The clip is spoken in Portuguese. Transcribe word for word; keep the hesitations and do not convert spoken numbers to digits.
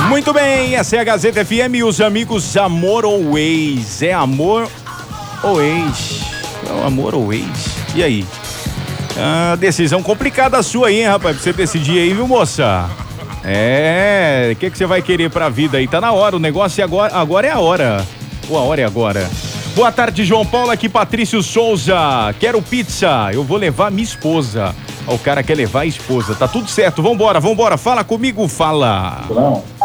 Muito bem, essa é a Gazeta F M e os amigos Amor ou Ex. É amor ou ex? É amor ou ex? E aí? Ah, decisão complicada a sua aí, hein, rapaz? Pra você decidir aí, viu, moça? É, o que que você vai querer pra vida aí? Tá na hora, o negócio é agora, agora é a hora. Ou a hora é agora. Boa tarde, João Paulo, aqui Patrício Souza. Quero pizza, eu vou levar minha esposa. O cara quer levar a esposa, tá tudo certo, vambora, vambora, fala comigo, fala. Não.